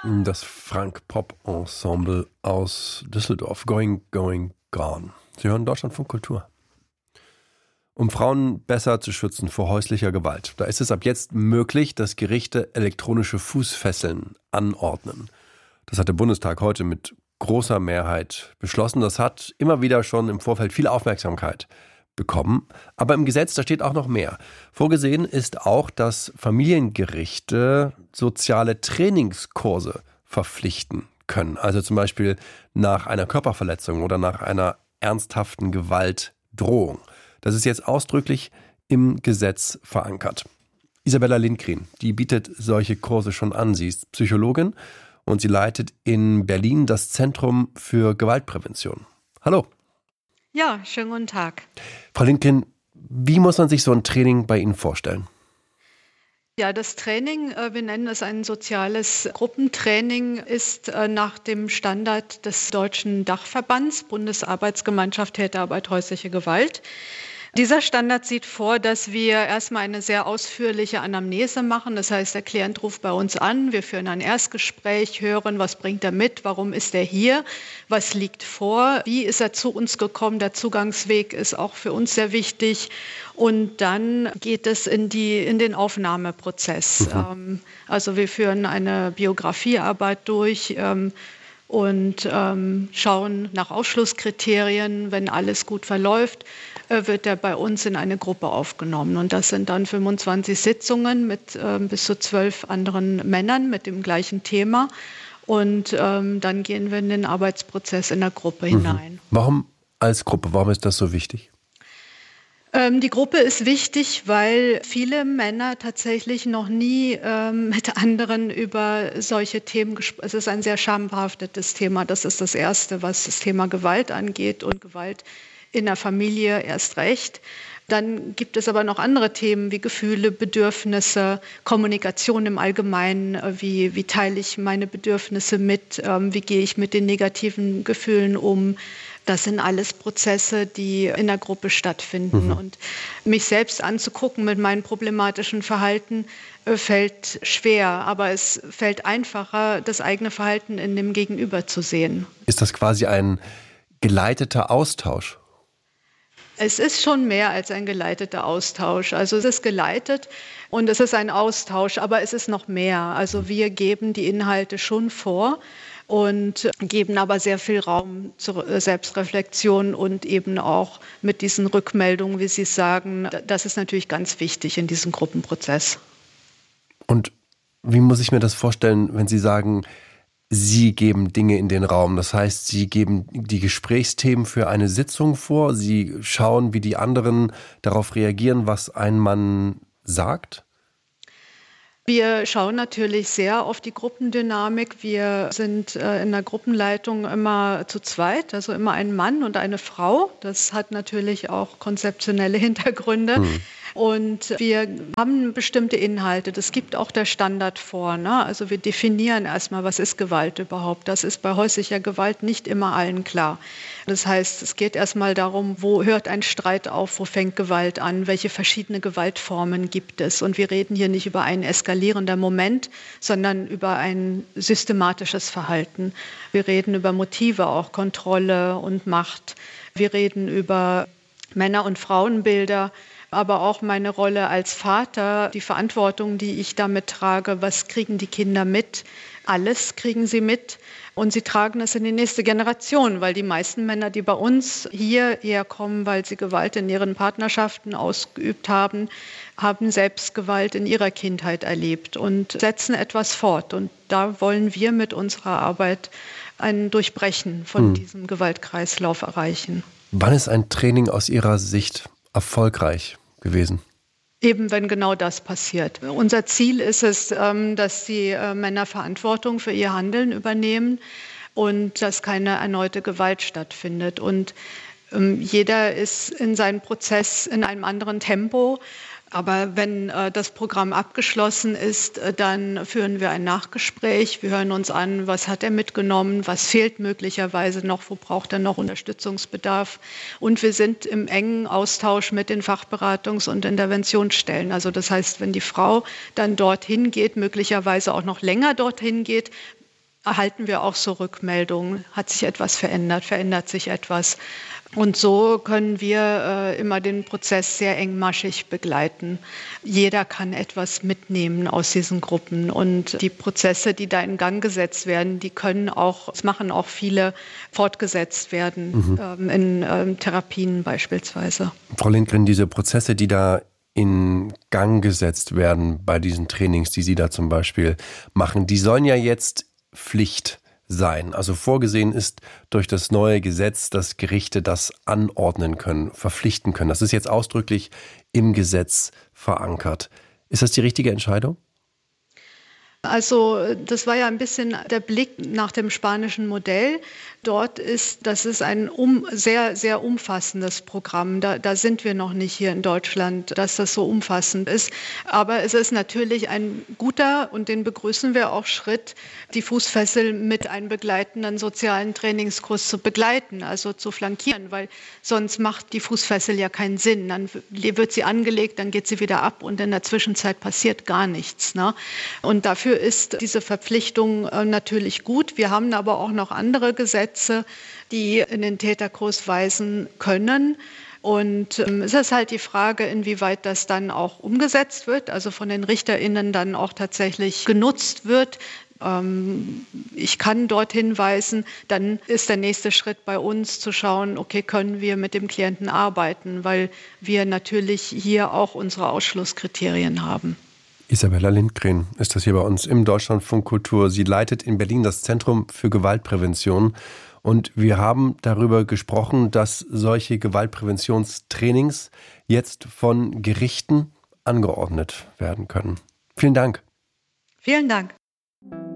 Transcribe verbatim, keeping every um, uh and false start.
Das Frank-Pop-Ensemble aus Düsseldorf. Going, going, gone. Sie hören Deutschlandfunk Kultur. Um Frauen besser zu schützen vor häuslicher Gewalt, da ist es ab jetzt möglich, dass Gerichte elektronische Fußfesseln anordnen. Das hat der Bundestag heute mit großer Mehrheit beschlossen. Das hat immer wieder schon im Vorfeld viel Aufmerksamkeit bekommen. Aber im Gesetz, da steht auch noch mehr. Vorgesehen ist auch, dass Familiengerichte soziale Trainingskurse verpflichten können. Also zum Beispiel nach einer Körperverletzung oder nach einer ernsthaften Gewaltdrohung. Das ist jetzt ausdrücklich im Gesetz verankert. Isabella Lindgren, die bietet solche Kurse schon an. Sie ist Psychologin und sie leitet in Berlin das Zentrum für Gewaltprävention. Hallo. Ja, schönen guten Tag. Frau Lindgren, wie muss man sich so ein Training bei Ihnen vorstellen? Ja, das Training, wir nennen es ein soziales Gruppentraining, ist nach dem Standard des Deutschen Dachverbands, Bundesarbeitsgemeinschaft Täterarbeit häusliche Gewalt. Dieser Standard sieht vor, dass wir erstmal eine sehr ausführliche Anamnese machen. Das heißt, der Klient ruft bei uns an, wir führen ein Erstgespräch, hören, was bringt er mit, warum ist er hier, was liegt vor, wie ist er zu uns gekommen. Der Zugangsweg ist auch für uns sehr wichtig. Und dann geht es in, die, in den Aufnahmeprozess. Mhm. Ähm, also wir führen eine Biografiearbeit durch, ähm, und ähm, schauen nach Ausschlusskriterien. Wenn alles gut verläuft, äh, wird er bei uns in eine Gruppe aufgenommen. Und das sind dann fünfundzwanzig Sitzungen mit äh, bis zu zwölf anderen Männern mit dem gleichen Thema. Und ähm, dann gehen wir in den Arbeitsprozess in der Gruppe mhm. hinein. Warum als Gruppe? Warum ist das so wichtig? Die Gruppe ist wichtig, weil viele Männer tatsächlich noch nie ähm, mit anderen über solche Themen gesprochen haben. Es ist ein sehr schambehaftetes Thema. Das ist das Erste, was das Thema Gewalt angeht und Gewalt in der Familie erst recht. Dann gibt es aber noch andere Themen wie Gefühle, Bedürfnisse, Kommunikation im Allgemeinen. Wie, wie teile ich meine Bedürfnisse mit? Ähm, wie gehe ich mit den negativen Gefühlen um? Das sind alles Prozesse, die in der Gruppe stattfinden. Mhm. Und mich selbst anzugucken mit meinem problematischen Verhalten äh, fällt schwer. Aber es fällt einfacher, das eigene Verhalten in dem Gegenüber zu sehen. Ist das quasi ein geleiteter Austausch? Es ist schon mehr als ein geleiteter Austausch. Also es ist geleitet und es ist ein Austausch, aber es ist noch mehr. Also wir geben die Inhalte schon vor und geben aber sehr viel Raum zur Selbstreflexion und eben auch mit diesen Rückmeldungen, wie Sie sagen, das ist natürlich ganz wichtig in diesem Gruppenprozess. Und wie muss ich mir das vorstellen, wenn Sie sagen, Sie geben Dinge in den Raum? Das heißt, Sie geben die Gesprächsthemen für eine Sitzung vor, Sie schauen, wie die anderen darauf reagieren, was ein Mann sagt? Wir schauen natürlich sehr auf die Gruppendynamik. Wir sind äh, in der Gruppenleitung immer zu zweit, also immer ein Mann und eine Frau. Das hat natürlich auch konzeptionelle Hintergründe. Hm. Und wir haben bestimmte Inhalte. Das gibt auch der Standard vor. Ne? Also wir definieren erstmal, was ist Gewalt überhaupt. Das ist bei häuslicher Gewalt nicht immer allen klar. Das heißt, es geht erstmal darum, wo hört ein Streit auf, wo fängt Gewalt an, welche verschiedene Gewaltformen gibt es. Und wir reden hier nicht über einen eskalierenden Moment, sondern über ein systematisches Verhalten. Wir reden über Motive, auch Kontrolle und Macht. Wir reden über Männer- und Frauenbilder, aber auch meine Rolle als Vater, die Verantwortung, die ich damit trage. Was kriegen die Kinder mit? Alles kriegen sie mit. Und sie tragen es in die nächste Generation, weil die meisten Männer, die bei uns hier herkommen, weil sie Gewalt in ihren Partnerschaften ausgeübt haben, haben selbst Gewalt in ihrer Kindheit erlebt und setzen etwas fort. Und da wollen wir mit unserer Arbeit ein Durchbrechen von hm. diesem Gewaltkreislauf erreichen. Wann ist ein Training aus Ihrer Sicht erfolgreich gewesen? Eben, wenn genau das passiert. Unser Ziel ist es, dass die Männer Verantwortung für ihr Handeln übernehmen und dass keine erneute Gewalt stattfindet. Und jeder ist in seinem Prozess in einem anderen Tempo. Aber wenn äh, das Programm abgeschlossen ist, äh, dann führen wir ein Nachgespräch. Wir hören uns an, was hat er mitgenommen, was fehlt möglicherweise noch, wo braucht er noch Unterstützungsbedarf. Und wir sind im engen Austausch mit den Fachberatungs- und Interventionsstellen. Also das heißt, wenn die Frau dann dorthin geht, möglicherweise auch noch länger dorthin geht, erhalten wir auch so Rückmeldungen. Hat sich etwas verändert? Verändert sich etwas? Und so können wir äh, immer den Prozess sehr engmaschig begleiten. Jeder kann etwas mitnehmen aus diesen Gruppen. Und die Prozesse, die da in Gang gesetzt werden, die können auch, es machen auch viele, fortgesetzt werden, mhm. ähm, in ähm, Therapien beispielsweise. Frau Lindgren, diese Prozesse, die da in Gang gesetzt werden bei diesen Trainings, die Sie da zum Beispiel machen, die sollen ja jetzt Pflicht sein. Also vorgesehen ist durch das neue Gesetz, dass Gerichte das anordnen können, verpflichten können. Das ist jetzt ausdrücklich im Gesetz verankert. Ist das die richtige Entscheidung? Also das war ja ein bisschen der Blick nach dem spanischen Modell. Dort ist, das ist ein um, sehr, sehr umfassendes Programm. Da, da sind wir noch nicht hier in Deutschland, dass das so umfassend ist. Aber es ist natürlich ein guter, und den begrüßen wir auch, Schritt, die Fußfessel mit einem begleitenden sozialen Trainingskurs zu begleiten, also zu flankieren, weil sonst macht die Fußfessel ja keinen Sinn. Dann wird sie angelegt, dann geht sie wieder ab und in der Zwischenzeit passiert gar nichts, ne? Und dafür ist diese Verpflichtung natürlich gut. Wir haben aber auch noch andere Gesetze, die in den Täterkurs weisen können. Und ähm, es ist halt die Frage, inwieweit das dann auch umgesetzt wird, also von den RichterInnen dann auch tatsächlich genutzt wird. Ähm, ich kann dort hinweisen, dann ist der nächste Schritt bei uns zu schauen, okay, können wir mit dem Klienten arbeiten, weil wir natürlich hier auch unsere Ausschlusskriterien haben. Isabella Lindgren ist das hier bei uns im Deutschlandfunk Kultur. Sie leitet in Berlin das Zentrum für Gewaltprävention. Und wir haben darüber gesprochen, dass solche Gewaltpräventionstrainings jetzt von Gerichten angeordnet werden können. Vielen Dank. Vielen Dank.